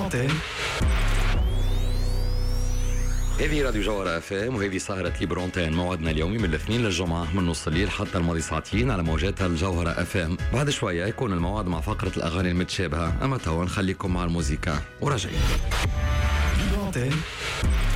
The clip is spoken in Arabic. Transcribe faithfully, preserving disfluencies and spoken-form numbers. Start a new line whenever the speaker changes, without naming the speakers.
Antenne. هذه راديو جوهرة اف ام وهذه سهرة ليبرونتين. موعدنا اليومي من الاثنين للجمعة من نص الليل حتى الماضي ساعتين على موجاتها الجوهرة اف ام. بعد شوية يكون الموعد مع فقرة الأغاني المتشابهة، أما توا نخليكم مع الموسيقى ورجعين. ليبرونتين.